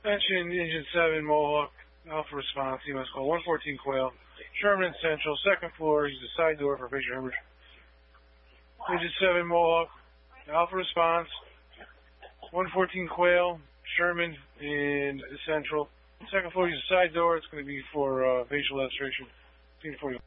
Mention Engine 7, Mohawk, Alpha Response, EMS call 114 Quail, Sherman Central, second floor, use the side door for patient hemorrhage. Engine 7, Mohawk, Alpha Response, 114 Quail, Sherman, and Central. Second floor, use the side door, it's going to be for facial lacerations. 1540.